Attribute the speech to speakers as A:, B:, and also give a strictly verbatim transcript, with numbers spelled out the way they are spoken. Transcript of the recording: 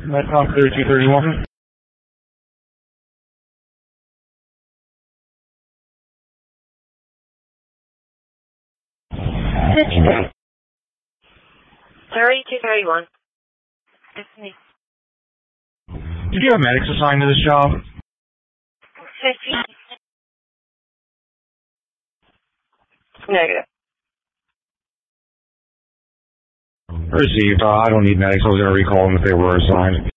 A: Metcon thirty-two thirty-one.
B: thirty-two thirty-one. That's me.
A: Did you have medics assigned to this job?
B: fifty. Negative.
A: Received. Uh, I don't need medics. I was going to recall them if they were assigned.